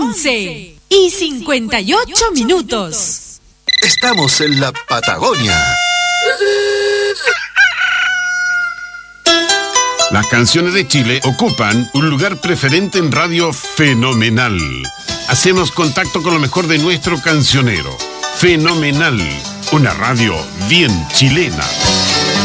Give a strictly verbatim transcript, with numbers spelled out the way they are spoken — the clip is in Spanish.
once y cincuenta y ocho minutos. Estamos en la Patagonia. Las canciones de Chile ocupan un lugar preferente en Radio Fenomenal. Hacemos contacto con lo mejor de nuestro cancionero. Fenomenal, una radio bien chilena.